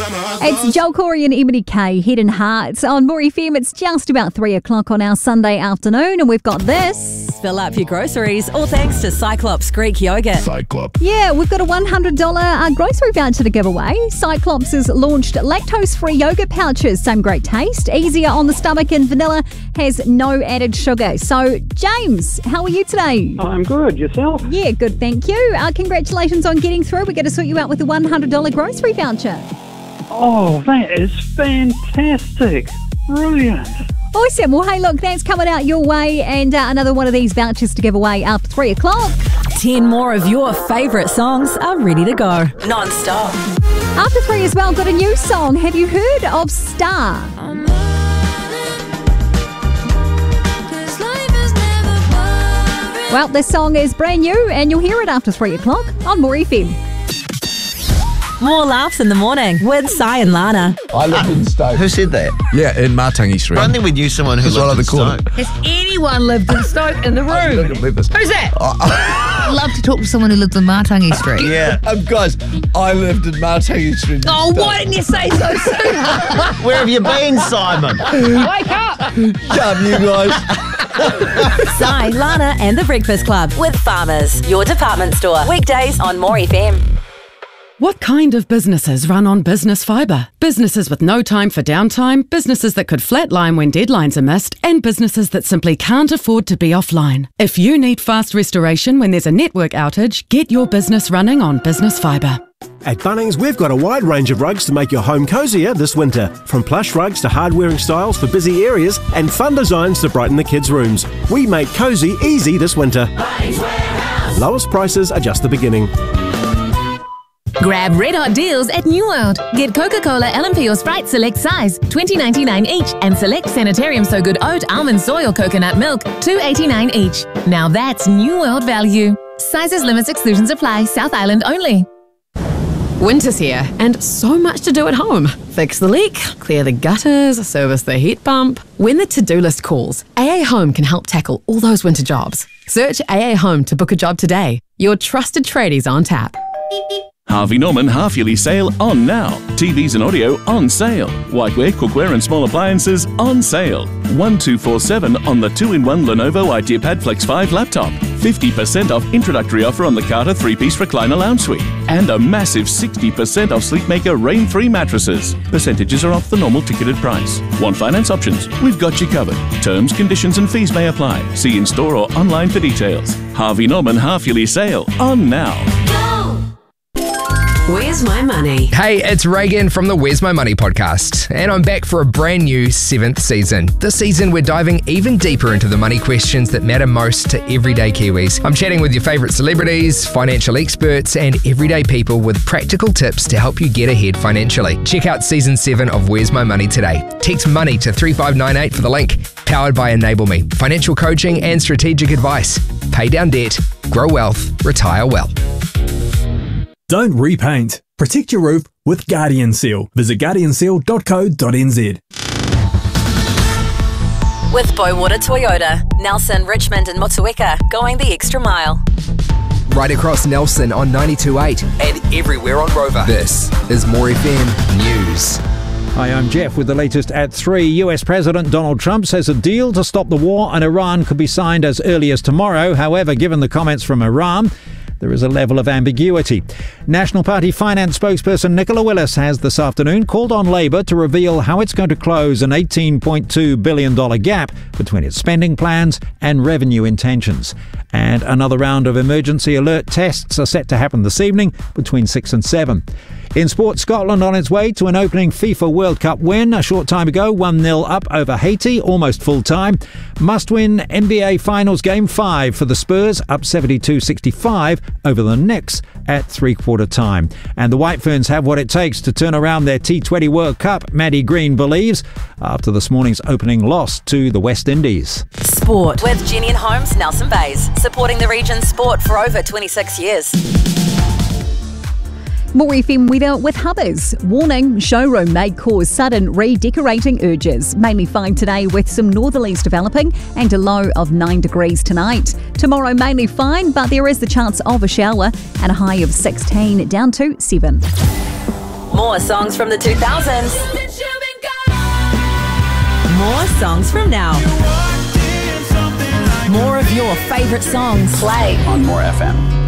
It's Joel Corey and Emily Kay, Head and Heart. On More FM, it's just about 3 o'clock on our Sunday afternoon, and we've got this. Fill up your groceries, all thanks to Cyclops Greek Yogurt. Cyclops. Yeah, we've got a $100 grocery voucher to give away. Cyclops has launched lactose-free yogurt pouches. Same great taste, easier on the stomach, and vanilla has no added sugar. So, James, how are you today? I'm good. Yourself? Yeah, good, thank you. Congratulations on getting through. We're going to sort you out with a $100 grocery voucher. Oh, that is fantastic. Brilliant. Awesome. Well, hey, look, that's coming out your way, and another one of these vouchers to give away after 3 o'clock. 10 more of your favourite songs are ready to go. Non-stop. After 3 as well, got a new song. Have you heard of Star? Well, this song is brand new, and you'll hear it after 3 o'clock on More FM. More laughs in the morning with Sai and Lana. I lived in Stoke. Who said that? Yeah, in Matangi Street. I don't think we knew someone who That's what lived in they call it. Stoke. Has anyone lived in Stoke in the room? Who's that? I'd love to talk to someone who lives in Martangi Street. Yeah. Guys, I lived in Matangi Street. Oh, why didn't you say so soon? Where have you been, Simon? Wake up! Shut up, you guys. Sai, Lana and The Breakfast Club with Farmers, your department store. Weekdays on More FM. What kind of businesses run on business fibre? Businesses with no time for downtime, businesses that could flatline when deadlines are missed, and businesses that simply can't afford to be offline. If you need fast restoration when there's a network outage, get your business running on business fibre. At Bunnings, we've got a wide range of rugs to make your home cosier this winter. From plush rugs to hard-wearing styles for busy areas and fun designs to brighten the kids' rooms. We make cosy easy this winter. Lowest prices are just the beginning. Grab red hot deals at New World. Get Coca-Cola, LMP or Sprite select size, $20.99 each, and select Sanitarium So Good oat, almond, soy or coconut milk, $2.89 each. Now that's New World value. Sizes, limits, exclusions apply. South Island only. Winter's here, and so much to do at home. Fix the leak, clear the gutters, service the heat pump. When the to-do list calls, AA Home can help tackle all those winter jobs. Search AA Home to book a job today. Your trusted tradies on tap. Harvey Norman half-yearly sale on now. TVs and audio on sale. Whiteware, cookware and small appliances on sale. 1247 on the 2-in-1 Lenovo IdeaPad Flex 5 laptop. 50% off introductory offer on the Carter 3-piece recliner lounge suite. And a massive 60% off Sleepmaker Rain-Free mattresses. Percentages are off the normal ticketed price. Want finance options? We've got you covered. Terms, conditions and fees may apply. See in-store or online for details. Harvey Norman half-yearly sale on now. Where's My Money? Hey, it's Reagan from the Where's My Money podcast, and I'm back for a brand new 7th season. This season, we're diving even deeper into the money questions that matter most to everyday Kiwis. I'm chatting with your favourite celebrities, financial experts, and everyday people with practical tips to help you get ahead financially. Check out Season 7 of Where's My Money today. Text MONEY to 3598 for the link. Powered by Enable Me. Financial coaching and strategic advice. Pay down debt, grow wealth, retire well. Don't repaint. Protect your roof with Guardian Seal. Visit guardianseal.co.nz. With Bowater Toyota, Nelson, Richmond and Motueka, going the extra mile. Right across Nelson on 92.8 and everywhere on Rover. This is More FM News. Hi, I'm Jeff with the latest at 3. US President Donald Trump says a deal to stop the war on Iran could be signed as early as tomorrow. However, given the comments from Iran, there is a level of ambiguity. National Party finance spokesperson Nicola Willis has this afternoon called on Labor to reveal how it's going to close an $18.2 billion gap between its spending plans and revenue intentions. And another round of emergency alert tests are set to happen this evening between 6 and 7. In sport, Scotland on its way to an opening FIFA World Cup win a short time ago, 1-0 up over Haiti, almost full time. Must-win NBA Finals Game 5 for the Spurs, up 72-65 over the Knicks at three-quarter time. And the White Ferns have what it takes to turn around their T20 World Cup, Maddie Green believes, after this morning's opening loss to the West Indies. Sport with Jenny and Holmes, Nelson Bays, supporting the region's sport for over 26 years. More FM weather with Hubbers. Warning, showroom may cause sudden redecorating urges. Mainly fine today with some northerlies developing and a low of 9 degrees tonight. Tomorrow mainly fine, but there is the chance of a shower and a high of 16 down to 7. More songs from the 2000s. More songs from now. More of your favourite songs. Play on More FM.